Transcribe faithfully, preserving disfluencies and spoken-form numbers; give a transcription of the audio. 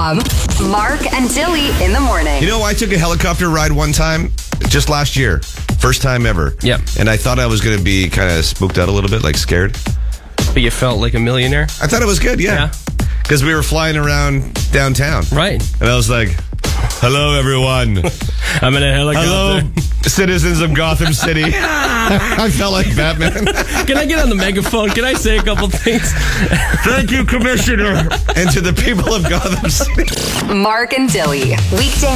com. Mark and Dilly in the morning. You know, I took a helicopter ride one time, just last year. First time ever. Yep. And I thought I was going to be kind of spooked out a little bit, like scared. But you felt like a millionaire? I thought it was good, yeah. Because we were flying around downtown. Right. And I was like, hello, everyone. I'm in a helicopter. Hello, citizens of Gotham City. I felt like Batman. Can I get on the megaphone? Can I say a couple things? Thank you, Commissioner. And to the people of Gotham City. Mark and Dilly. Weekday